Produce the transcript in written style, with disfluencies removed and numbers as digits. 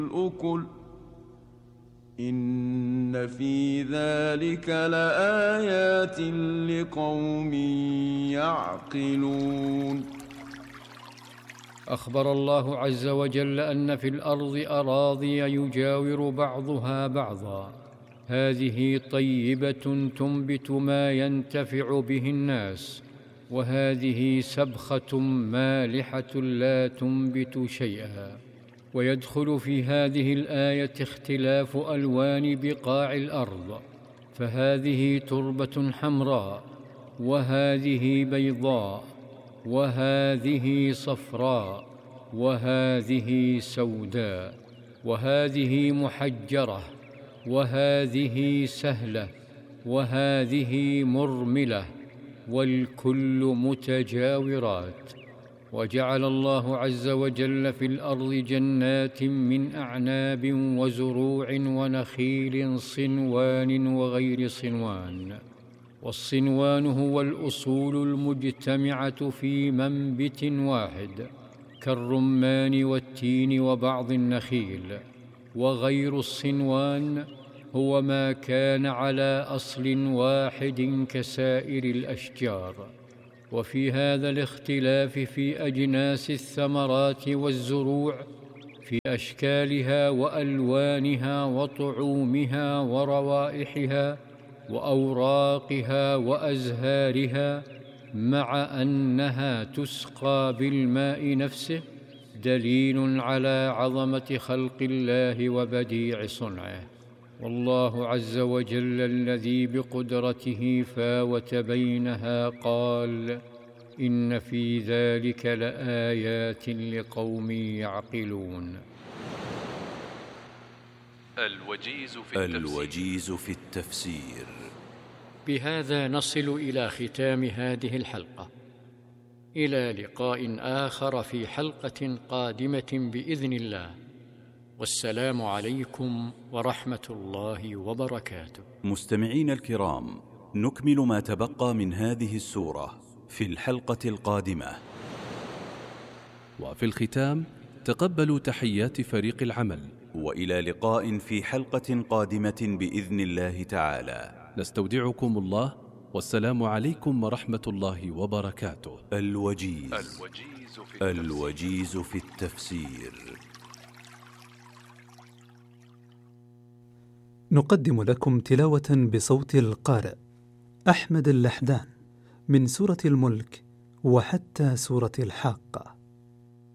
الأكل إن في ذلك لآيات لقوم يعقلون. أخبر الله عز وجل أن في الأرض أراضي يجاور بعضها بعضا، هذه طيبة تنبت ما ينتفع به الناس، وهذه سبخة مالحة لا تنبت شيئا. ويدخل في هذه الآية اختلاف ألوان بقاع الأرض، فهذه تربة حمراء، وهذه بيضاء، وهذه صفراء، وهذه سوداء، وهذه محجرة، وهذه سهلة، وهذه مرملة، والكل متجاورات. وجعل الله عز وجل في الأرض جنات من أعناب وزروع ونخيل صنوان وغير صنوان. والصنوان هو الأصول المجتمعة في منبت واحد كالرمان والتين وبعض النخيل، وغير الصنوان هو ما كان على أصل واحد كسائر الأشجار. وفي هذا الاختلاف في أجناس الثمرات والزروع، في أشكالها وألوانها وطعومها وروائحها وأوراقها وأزهارها، مع أنها تسقى بالماء نفسه، دليل على عظمة خلق الله وبديع صنعه. والله عز وجل الذي بقدرته فاوت بينها قال: إن في ذلك لآيات لقوم يعقلون. الوجيز في التفسير. بهذا نصل إلى ختام هذه الحلقة، إلى لقاء آخر في حلقة قادمة بإذن الله، والسلام عليكم ورحمة الله وبركاته. مستمعين الكرام، نكمل ما تبقى من هذه السورة في الحلقة القادمة. وفي الختام تقبلوا تحيات فريق العمل، وإلى لقاء في حلقة قادمة بإذن الله تعالى. نستودعكم الله، والسلام عليكم ورحمة الله وبركاته. الوجيز في التفسير. نقدم لكم تلاوة بصوت القارئ أحمد اللحدان من سورة الملك وحتى سورة الحاقة.